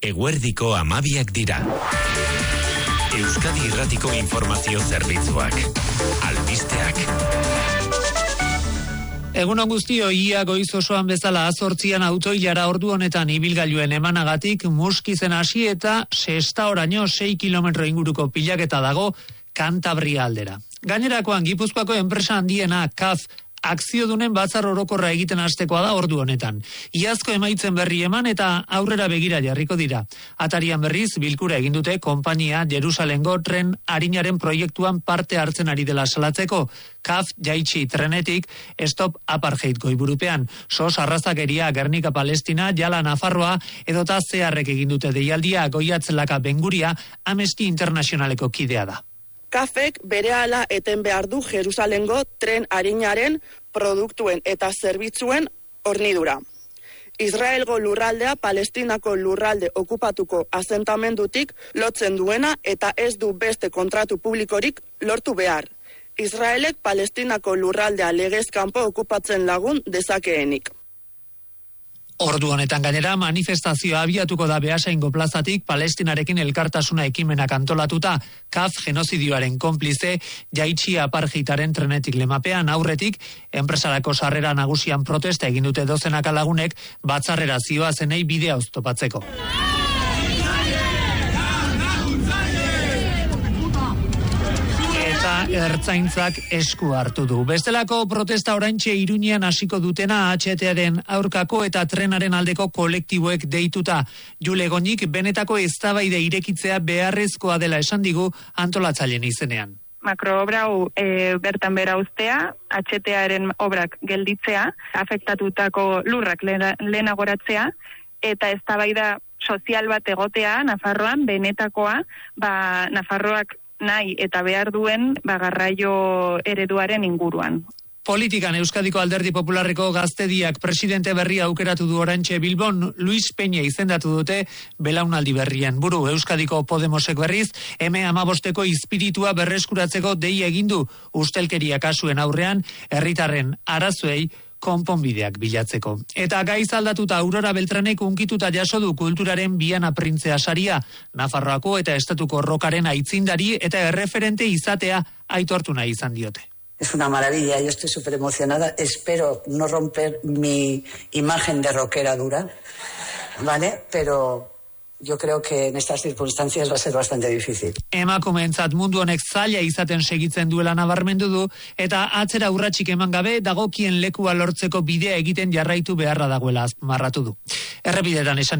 eguerdiko 12 dira. Euskadi Irratiko informazio zerbitzuak. Albisteak. Egunon guztio, ia goiz osoan bezala 8 autoilara ordu honetan ibilgailuen emanagatik Muskizen hasi eta Sestaoraino 6 kilometro inguruko pilaketa dago Kantabria aldera. Gainerakoan Gipuzkoako enpresa handiena CAF akziodunen batzar orokorra egiten hastekoa da ordu honetan. Iazko emaitzen berri eman eta aurrera begira jarriko dira. Atarian berriz, bilkura egin dute konpainia Jerusalengo tren arinaren proiektuan parte hartzen ari dela salatzeko. CAF jaitsi trenetik Stop Apartheid goiburupean. SOS arrazakeria Gernika Palestina, Jala Nafarroa edota zeharrek egin dute deialdia Goiatzelaka Benguria Amnesty Internationaleko kidea da. CAFek berehala eten behar du Jerusalengo tren arinaren produktuen eta zerbitzuen hornidura. Israelgo lurraldea Palestinako lurralde okupatuko asentamendutik lotzen duena eta ez du beste kontratu publikorik lortu behar. Israelek Palestinako lurraldea legez kanpo okupatzen lagun dezakeenik. Ordu honetan gainera manifestazioa abiatuko da Beasaingo plazatik Palestinarekin elkartasuna ekimenak antolatuta. CAF genozidioaren konplize jaitsi apartheidaren trenetik lemapean aurretik enpresarako sarrera nagusian protesta egin dute dozenaka lagunek batzarrera zihoazenei bidea oztopatzeko. Ertzaintzak esku hartu du. Bestelako protesta oraintxe Iruñean hasiko dutena HTaren aurkako eta trenaren aldeko kolektiboek deituta. Jule Goñik benetako eztabaida irekitzea beharrezkoa dela esan digu antolatzaileen izenean. Makroobra bertan bera uztea, HTaren obrak gelditzea, afektatutako lurrak lehenagoratzea, eta eztabaida sozial bat egotea Nafarroan, benetakoa, Nafarroak nahi eta behar duen garraio ereduaren inguruan. Politikan Euskadiko Alderdi Popularreko Gaztediak presidente berria aukeratu du oraintxe Bilbon, Luis Peña izendatu dute belaunaldi berrien buru. Euskadiko Podemosek berriz, M15ko izpiritua berreskuratzeko dei egin du ustelkeria kasuen aurrean, herritarren arazoei konponbideak bilatzeko. Eta gaiz aldatuta Aurora Beltranek unkituta jaso du kulturaren Biana Printzea saria, Nafarroako eta estatuko rokaren aitzindari eta erreferente izatea aitortu nahi izan diote. Es una maravilla, yo estoy súper emocionada, espero no romper mi imagen de rockera dura, ¿vale? Pero yo creo que en estas circunstancias va a ser bastante difícil. Emakumeentzat mundu honek zaila izaten segitzen duela nabarmendu du eta atzera urratsik eman gabe dagokien lekua lortzeko bidea egiten jarraitu beharra dagoela azpimarratu du. Errepidetan esan